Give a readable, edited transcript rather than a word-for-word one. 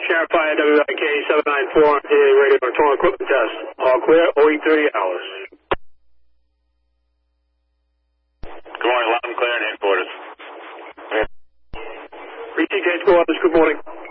Sheriff Fire WIK 794 on PA radio for total equipment test. All clear, OE 30 hours. Good morning, loud and clear in headquarters. RTK squad, good morning.